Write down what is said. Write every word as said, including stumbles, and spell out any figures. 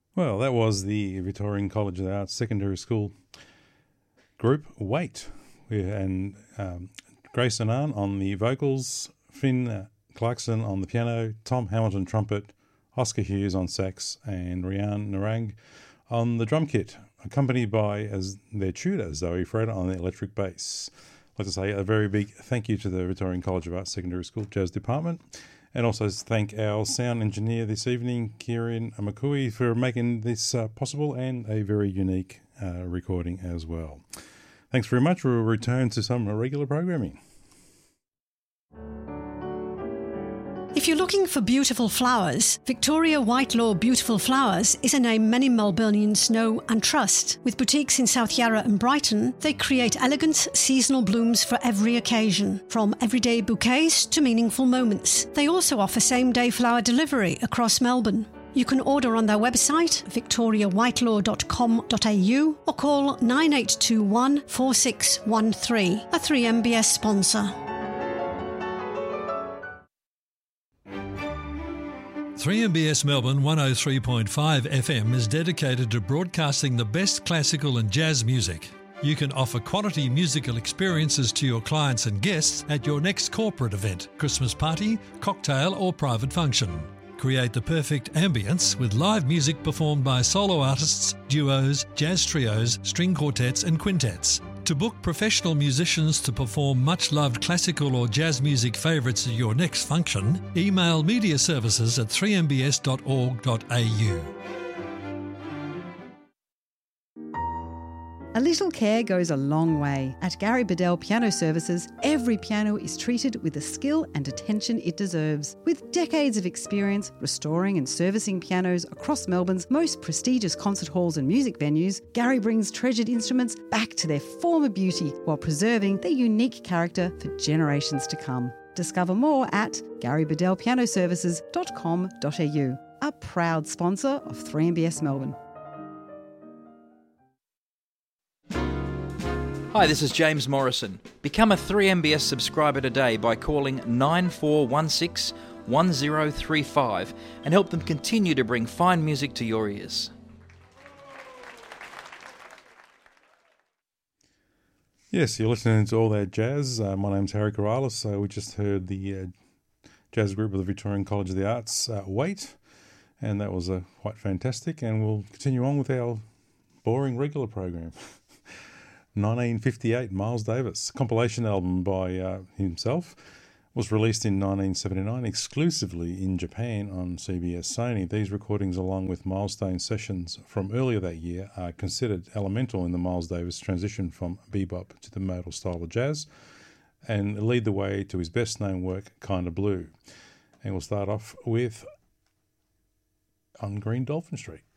Well, that was the Victorian College of the Arts Secondary School group, Wait, and um, Grace Annan on the vocals, Finn Clarkson on the piano, Tom Hamilton trumpet, Oscar Hughes on sax, and Rian Narang on the drum kit, accompanied by as their tutor, Zoe Fred, on the electric bass. I'd like to say a very big thank you to the Victorian College of Arts Secondary School Jazz Department, and also thank our sound engineer this evening, Kieran McCooey, for making this uh, possible, and a very unique uh, recording as well. Thanks very much. We'll return to some regular programming. If you're looking for beautiful flowers, Victoria Whitelaw Beautiful Flowers is a name many Melburnians know and trust. With boutiques in South Yarra and Brighton, they create elegant, seasonal blooms for every occasion, from everyday bouquets to meaningful moments. They also offer same-day flower delivery across Melbourne. You can order on their website, victoria whitelaw dot com dot a u, or call nine eight two one, four six one three, a three M B S sponsor. three M B S Melbourne one oh three point five F M is dedicated to broadcasting the best classical and jazz music. You can offer quality musical experiences to your clients and guests at your next corporate event, Christmas party, cocktail or private function. Create the perfect ambience with live music performed by solo artists, duos, jazz trios, string quartets and quintets. To book professional musicians to perform much-loved classical or jazz music favourites at your next function, email media services at three m b s dot org dot a u. A little care goes a long way. At Gary Bedell Piano Services, every piano is treated with the skill and attention it deserves. With decades of experience restoring and servicing pianos across Melbourne's most prestigious concert halls and music venues, Gary brings treasured instruments back to their former beauty while preserving their unique character for generations to come. Discover more at gary bedell piano services dot com dot a u, a proud sponsor of three M B S Melbourne. Hi, this is James Morrison. Become a three M B S subscriber today by calling nine four one six, one zero three five and help them continue to bring fine music to your ears. Yes, you're listening to All That Jazz. Uh, my name's Harry Corrales. Uh, we just heard the uh, jazz group of the Victorian College of the Arts, uh, Wait, and that was uh, quite fantastic. And we'll continue on with our boring regular program. nineteen fifty-eight, Miles Davis, compilation album by uh, himself, was released in nineteen seventy-nine exclusively in Japan on C B S Sony. These recordings, along with milestone sessions from earlier that year, are considered elemental in the Miles Davis transition from bebop to the modal style of jazz, and lead the way to his best-known work, Kinda Blue. And we'll start off with On Green Dolphin Street.